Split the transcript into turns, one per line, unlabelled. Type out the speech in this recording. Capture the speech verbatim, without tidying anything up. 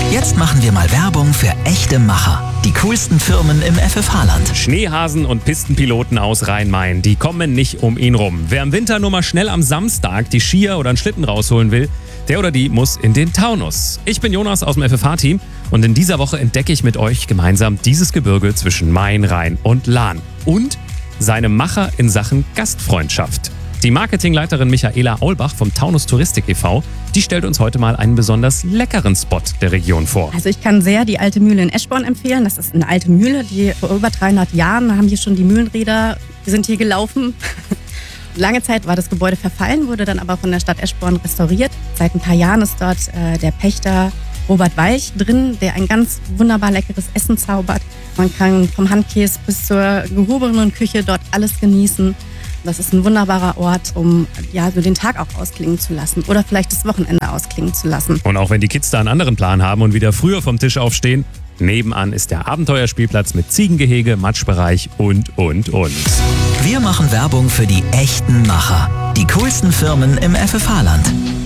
Jetzt machen wir mal Werbung für echte Macher. Die coolsten Firmen im F F H-Land.
Schneehasen und Pistenpiloten aus Rhein-Main, die kommen nicht um ihn rum. Wer im Winter nur mal schnell am Samstag die Skier oder einen Schlitten rausholen will, der oder die muss in den Taunus. Ich bin Jonas aus dem F F H-Team und in dieser Woche entdecke ich mit euch gemeinsam dieses Gebirge zwischen Main, Rhein und Lahn. Und seine Macher in Sachen Gastfreundschaft. Die Marketingleiterin Michaela Aulbach vom Taunus Touristik e V, die stellt uns heute mal einen besonders leckeren Spot der Region vor.
Also ich kann sehr die alte Mühle in Eschborn empfehlen. Das ist eine alte Mühle, die vor über dreihundert Jahren haben hier schon die Mühlenräder, die sind hier gelaufen. Lange Zeit war das Gebäude verfallen, wurde dann aber von der Stadt Eschborn restauriert. Seit ein paar Jahren ist dort äh, der Pächter Robert Weich drin, der ein ganz wunderbar leckeres Essen zaubert. Man kann vom Handkäse bis zur gehobenen Küche dort alles genießen. Das ist ein wunderbarer Ort, um ja, so den Tag auch ausklingen zu lassen oder vielleicht das Wochenende ausklingen zu lassen.
Und auch wenn die Kids da einen anderen Plan haben und wieder früher vom Tisch aufstehen, nebenan ist der Abenteuerspielplatz mit Ziegengehege, Matschbereich und, und, und.
Wir machen Werbung für die echten Macher. Die coolsten Firmen im F F H-Land.